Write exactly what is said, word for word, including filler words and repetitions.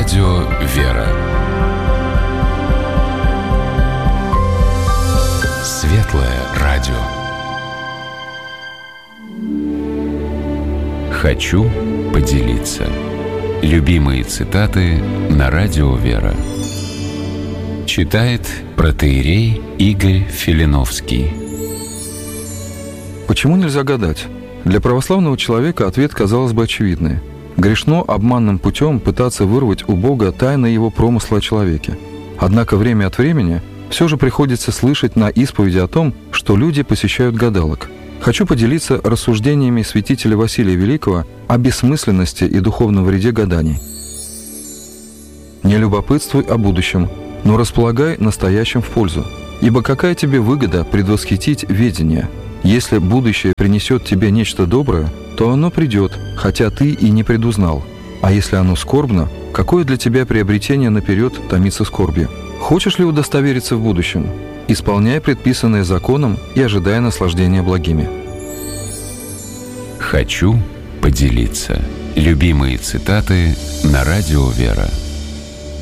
Радио «Вера». Светлое радио. Хочу поделиться. Любимые цитаты на Радио «Вера». Читает протоиерей Игорь Филиновский. Почему нельзя гадать? Для православного человека ответ, казалось бы, очевидный. Грешно обманным путем пытаться вырвать у Бога тайны Его промысла о человеке. Однако время от времени все же приходится слышать на исповеди о том, что люди посещают гадалок. Хочу поделиться рассуждениями святителя Василия Великого о бессмысленности и духовном вреде гаданий. «Не любопытствуй о будущем, но располагай настоящим в пользу. Ибо какая тебе выгода предвосхитить ведение? Если будущее принесет тебе нечто доброе, то оно придет, хотя ты и не предузнал. А если оно скорбно, какое для тебя приобретение наперед томится скорбью? Хочешь ли удостовериться в будущем? Исполняй предписанное законом и ожидая наслаждения благими». Хочу поделиться. Любимые цитаты на Радио «Вера».